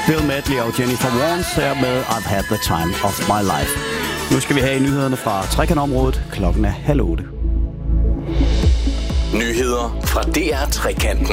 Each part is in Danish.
Bill Medley og Jennifer Warnes her med I've Had the Time of My Life. Nu skal vi have nyhederne fra Trekantområdet. Klokken er 7:30. Nyheder fra DR Trekanten.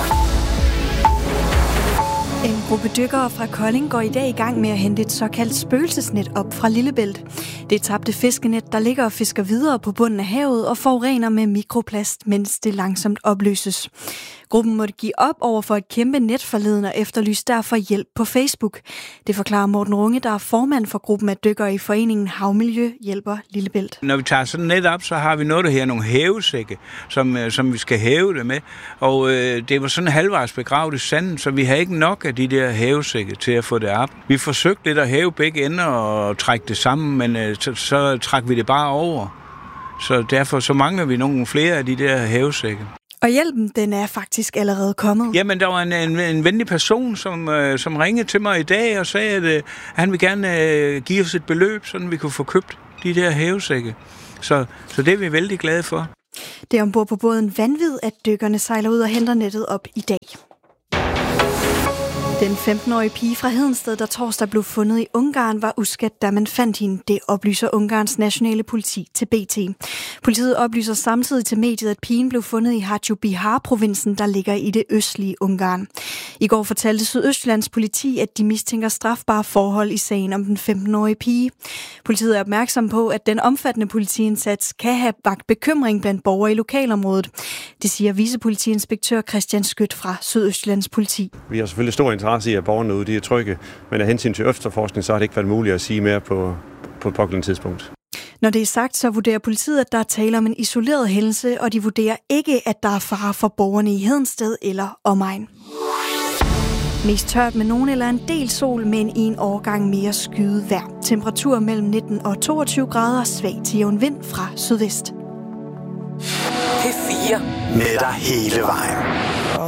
En gruppe dykkere fra Kolding går i dag i gang med at hente et såkaldt spøgelsesnet op fra Lillebælt. Det tabte fiskenet, der ligger og fisker videre på bunden af havet og forurener med mikroplast, mens det langsomt opløses. Gruppen måtte give op over for et kæmpe net forleden og efterlyste derfor hjælp på Facebook. Det forklarer Morten Runge, der er formand for gruppen af dykkere i foreningen Havmiljø hjælper Lillebælt. Når vi tager sådan net op, så har vi noget, der her nogle hævesække, som vi skal hæve det med. Og det var sådan halvvejs begravet i sanden, så vi har ikke nok af de der hævesække til at få det op. Vi forsøgte lidt at hæve begge ender og trække det sammen, men så trak vi det bare over. Så derfor så mangler vi nogle flere af de der hævesække. Og hjælpen, den er faktisk allerede kommet. Jamen, der var en venlig person, som ringede til mig i dag og sagde, at han vil gerne give os et beløb, så vi kunne få købt de der hævesække. Så det er vi vældig glade for. Det er ombord på båden Vanvid, at dykkerne sejler ud og henter nettet op i dag. Den 15-årige pige fra Hedensted, der torsdag blev fundet i Ungarn, var uskadt, da man fandt hende. Det oplyser Ungarns nationale politi til BT. Politiet oplyser samtidig til mediet, at pigen blev fundet i Hajdú Bihar-provinsen, der ligger i det østlige Ungarn. I går fortalte Sydøstjyllands politi, at de mistænker strafbare forhold i sagen om den 15-årige pige. Politiet er opmærksom på, at den omfattende politiindsats kan have vakt bekymring blandt borgere i lokalområdet. Det siger vicepolitiinspektør Christian Skødt fra Sydøstjyllands politi. Vi har selvfølgelig stor interesse i, at borgerne ude de er trygge, men af hensyn til efterforskning, så har det ikke været muligt at sige mere på et pågældende tidspunkt. Når det er sagt, så vurderer politiet, at der er tale om en isoleret hændelse, og de vurderer ikke, at der er fare for borgerne i Hedensted eller omegn. Mest tørt med nogen eller en del sol, men en årgang mere skyet vejr. Temperatur mellem 19 og 22 grader, svag til jævn vind fra sydvest. P4 med dig hele vejen.